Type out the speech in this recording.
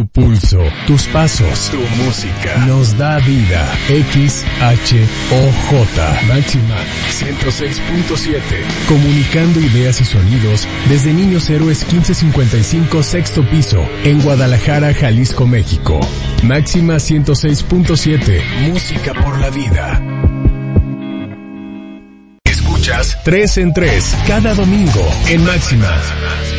Tu pulso, tus pasos, tu música nos da vida. XHOJ Máxima 106.7. Comunicando ideas y sonidos desde Niños Héroes 1555 sexto piso en Guadalajara, Jalisco, México. Máxima 106.7. Música por la vida. Escuchas 3 en 3 cada domingo en Máxima.